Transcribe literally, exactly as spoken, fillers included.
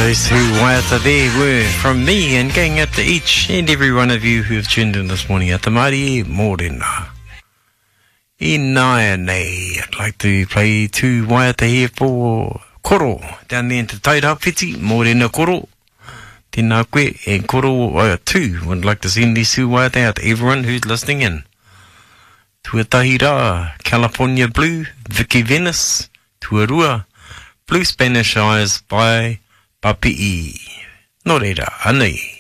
Those two waiata there were from me and going out to each and every one of you who have tuned in this morning at the Māori Mōrena. I nāia nei, I'd like to play two waiata here for Koro, down there in Te Tairāwhiti, Mōrena Koro. Tēnā koe, and Koro uh, too. Would like to send these two waiata out to everyone who's listening in. Tuatahi rā, California Blue, Vicky Venice, Tuarua, Blue Spanish Eyes by Papi'i. Nō reira, anei.